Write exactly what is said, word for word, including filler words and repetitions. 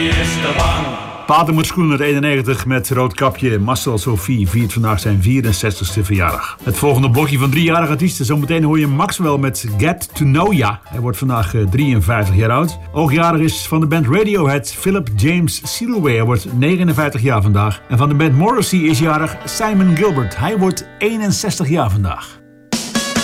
Patermoed Schoener eenennegentig met Roodkapje. Marcel Sophie viert vandaag zijn vierenzestigste verjaardag. Het volgende blokje van driejarige artiesten. Zometeen hoor je Maxwell met Get To Know Ya. Hij wordt vandaag drieënvijftig jaar oud. Oogjarig is van de band Radiohead Philip James Sealway. Hij wordt negenenvijftig jaar vandaag. En van de band Morrissey is jarig Simon Gilbert. Hij wordt eenenzestig jaar vandaag.